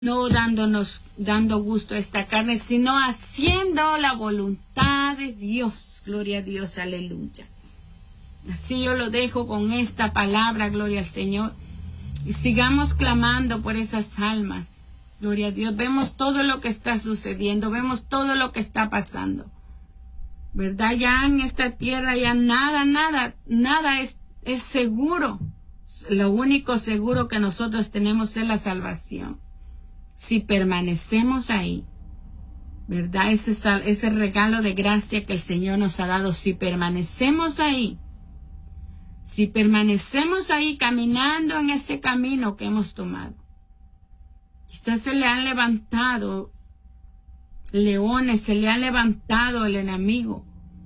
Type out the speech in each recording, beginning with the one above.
no dando gusto a esta carne, sino haciendo la voluntad de Dios. Gloria a Dios, aleluya. Así yo lo dejo con esta palabra, gloria al Señor. Y sigamos clamando por esas almas. Gloria a Dios. Vemos todo lo que está sucediendo, vemos todo lo que está pasando. ¿Verdad? Ya en esta tierra ya nada es seguro. Lo único seguro que nosotros tenemos es la salvación. Si permanecemos ahí, ¿verdad? Ese regalo de gracia que el Señor nos ha dado, si permanecemos ahí caminando en ese camino que hemos tomado. Quizás se le han levantado leones, se le ha levantado el enemigo.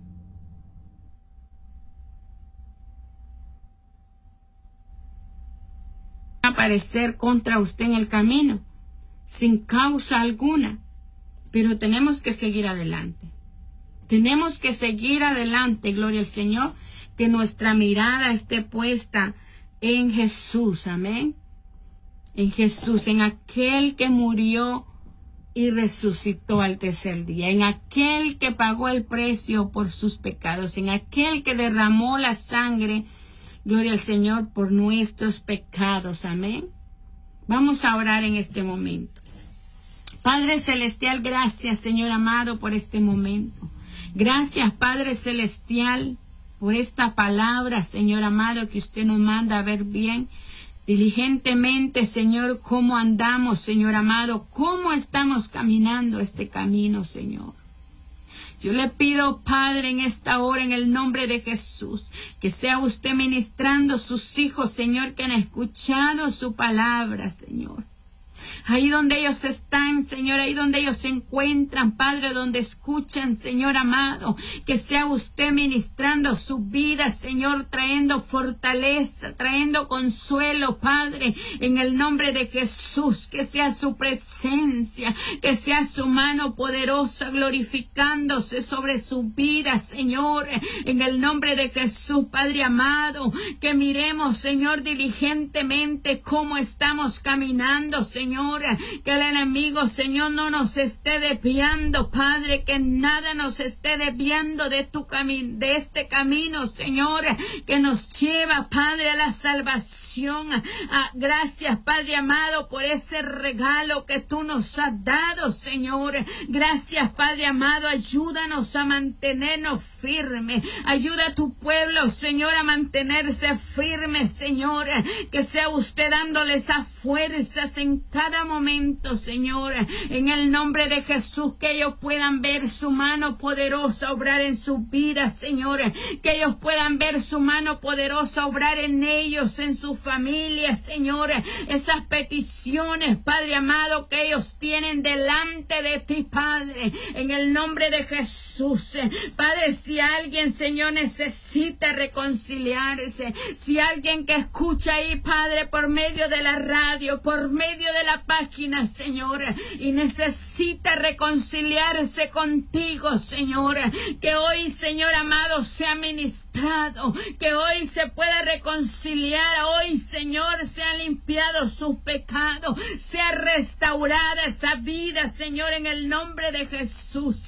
Aparecer contra usted en el camino, sin causa alguna, pero tenemos que seguir adelante. Tenemos que seguir adelante, gloria al Señor, que nuestra mirada esté puesta en Jesús, amén. En Jesús, en aquel que murió y resucitó al tercer día, en aquel que pagó el precio por sus pecados, en aquel que derramó la sangre, gloria al Señor, por nuestros pecados, amén. Vamos a orar en este momento. Padre Celestial, gracias, Señor amado, por este momento. Gracias, Padre Celestial, por esta palabra, Señor amado, que usted nos manda a ver bien, diligentemente, Señor, cómo andamos, Señor amado, cómo estamos caminando este camino, Señor. Yo le pido, Padre, en esta hora, en el nombre de Jesús, que sea usted ministrando a sus hijos, Señor, que han escuchado su palabra, Señor. Ahí donde ellos están, Señor, ahí donde ellos se encuentran, Padre, donde escuchan, Señor amado, que sea usted ministrando su vida, Señor, trayendo fortaleza, trayendo consuelo, Padre, en el nombre de Jesús, que sea su presencia, que sea su mano poderosa glorificándose sobre su vida, Señor, en el nombre de Jesús, Padre amado, que miremos, Señor, diligentemente cómo estamos caminando, Señor, que el enemigo, Señor, no nos esté desviando, Padre, que nada nos esté desviando de de este camino, Señor, que nos lleva, Padre, a la salvación. Gracias, Padre amado, por ese regalo que tú nos has dado, Señor. Gracias, Padre amado, ayúdanos a mantenernos firmes. Ayuda a tu pueblo, Señor, a mantenerse firme, Señor, que sea usted dándole esas fuerzas en cada momento, Señor, en el nombre de Jesús, que ellos puedan ver su mano poderosa obrar en sus vidas, Señor, que ellos puedan ver su mano poderosa obrar en ellos, en sus familias, Señor, esas peticiones, Padre amado, que ellos tienen delante de ti, Padre, en el nombre de Jesús. Padre, si alguien, Señor, necesita reconciliarse, si alguien que escucha ahí, Padre, por medio de la radio, por medio de la página, Señor, y necesita reconciliarse contigo, Señor, que hoy, Señor amado, sea ministrado, que hoy se pueda reconciliar, hoy, Señor, se han limpiado sus pecados, sea restaurada esa vida, Señor, en el nombre de Jesús.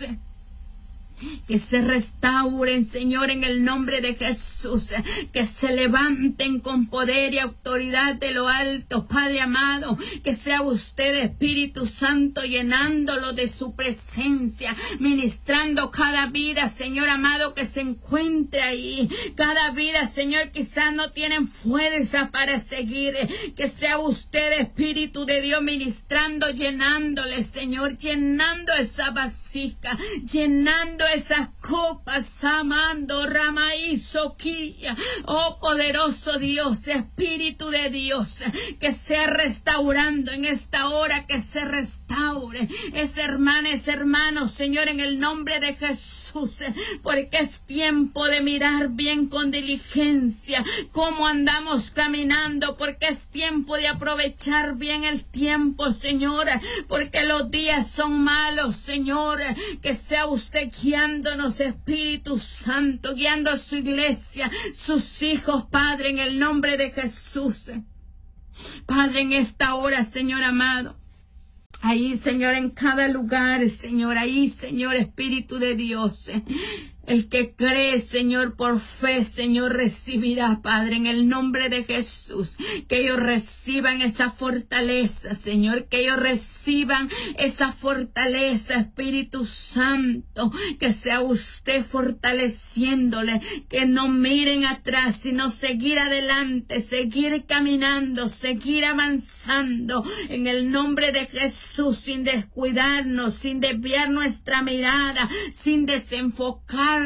Que se restauren, Señor, en el nombre de Jesús, que se levanten con poder y autoridad de lo alto, Padre amado, que sea usted, Espíritu Santo, llenándolo de su presencia, ministrando cada vida, Señor amado, que se encuentre ahí, cada vida, Señor, quizás no tienen fuerza para seguir, que sea usted, Espíritu de Dios, ministrando, llenándole, Señor, llenando esa vasija, llenando esas copas, amando, Ramaízo, Quilla, oh poderoso Dios, Espíritu de Dios, que sea restaurando en esta hora, que se restaure esa hermana, ese hermano, Señor, en el nombre de Jesús, porque es tiempo de mirar bien con diligencia cómo andamos caminando, porque es tiempo de aprovechar bien el tiempo, Señor, porque los días son malos, Señor, que sea usted guiándonos, Espíritu Santo, guiando a su iglesia, sus hijos, Padre, en el nombre de Jesús. Padre, en esta hora, Señor amado, Ahí, Señor, en cada lugar, Señor, ahí, Señor, Espíritu de Dios. El que cree, Señor, por fe, Señor, recibirá, Padre, en el nombre de Jesús. Que ellos reciban esa fortaleza, Señor. Que ellos reciban esa fortaleza, Espíritu Santo. Que sea usted fortaleciéndole. Que no miren atrás, sino seguir adelante, seguir caminando, seguir avanzando. En el nombre de Jesús, sin descuidarnos, sin desviar nuestra mirada, sin desenfocarnos,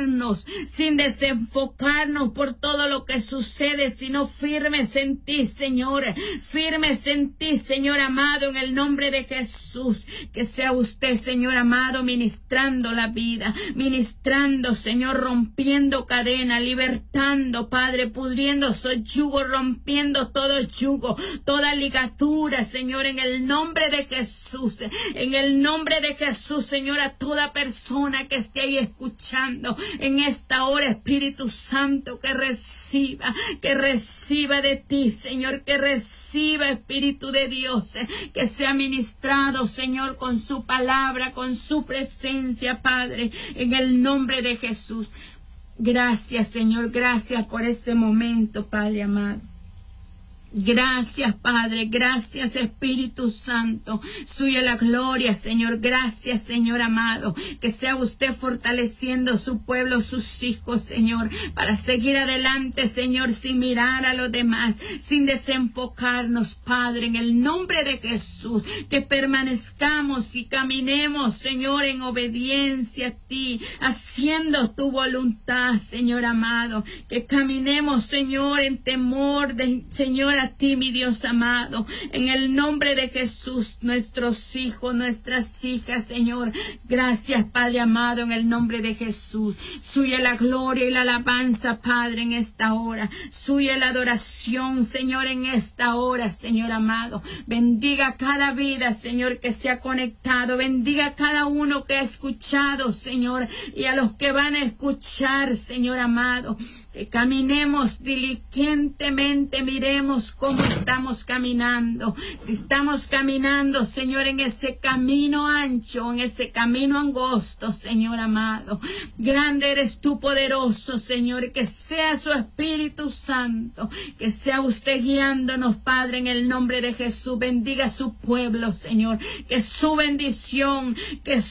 por todo lo que sucede, sino firmes en ti, Señor, firmes en ti, Señor amado, en el nombre de Jesús. Que sea usted, Señor amado, ministrando la vida, ministrando, Señor, rompiendo cadena, libertando, Padre, pudriendo su yugo, rompiendo todo yugo, toda ligadura, Señor, en el nombre de Jesús, en el nombre de Jesús, Señor, a toda persona que esté ahí escuchando en esta hora, Espíritu Santo, que reciba de ti, Señor, que reciba, Espíritu de Dios, que sea ministrado, Señor, con su palabra, con su presencia, Padre, en el nombre de Jesús. Gracias, Señor, gracias por este momento, Padre amado. Gracias, Padre, gracias, Espíritu Santo, suya la gloria, Señor, gracias, Señor amado, que sea usted fortaleciendo su pueblo, sus hijos, Señor, para seguir adelante, Señor, sin mirar a los demás, sin desenfocarnos, Padre, en el nombre de Jesús, que permanezcamos y caminemos, Señor, en obediencia a ti, haciendo tu voluntad, Señor amado, que caminemos, Señor, en temor de, Señor, a ti, mi Dios amado, en el nombre de Jesús, nuestros hijos, nuestras hijas, Señor, gracias, Padre amado, en el nombre de Jesús, suya la gloria y la alabanza, Padre, en esta hora, suya la adoración, Señor, en esta hora, Señor amado, bendiga cada vida, Señor, que se ha conectado, bendiga a cada uno que ha escuchado, Señor, y a los que van a escuchar, Señor amado, que caminemos diligentemente, miremos cómo estamos caminando. Si estamos caminando, Señor, en ese camino ancho, en ese camino angosto, Señor amado. Grande eres tú, poderoso, Señor, que sea su Espíritu Santo, que sea usted guiándonos, Padre, en el nombre de Jesús. Bendiga a su pueblo, Señor, que su bendición, que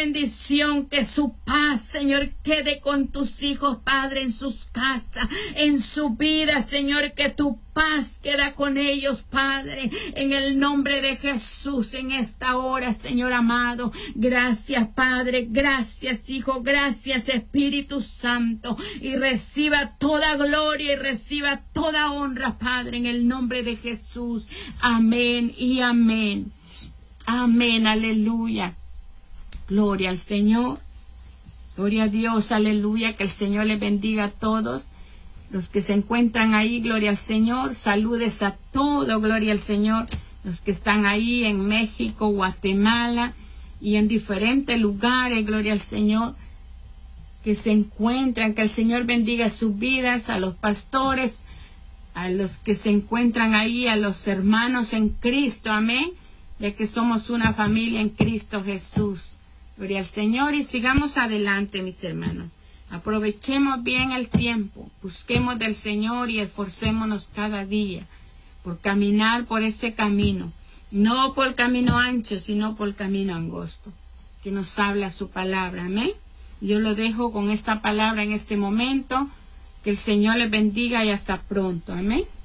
su paz, Señor, quede con tus hijos, Padre, en sus casas, en su vida, Señor, que tu paz queda con ellos, Padre, en el nombre de Jesús, en esta hora, Señor amado. Gracias, Padre, gracias, Hijo, gracias, Espíritu Santo, y reciba toda gloria y reciba toda honra, Padre, en el nombre de Jesús. Amén y amén. Amén, aleluya. Gloria al Señor. Gloria a Dios, aleluya, que el Señor les bendiga a todos. Los que se encuentran ahí, gloria al Señor, saludes a todos, gloria al Señor. Los que están ahí en México, Guatemala y en diferentes lugares, gloria al Señor, que se encuentran, que el Señor bendiga sus vidas, a los pastores, a los que se encuentran ahí, a los hermanos en Cristo, amén, ya que somos una familia en Cristo Jesús. Gloria al Señor y sigamos adelante, mis hermanos. Aprovechemos bien el tiempo, busquemos del Señor y esforcémonos cada día por caminar por ese camino, no por el camino ancho, sino por el camino angosto, que nos habla su palabra, amén. Yo lo dejo con esta palabra en este momento, que el Señor les bendiga y hasta pronto, amén.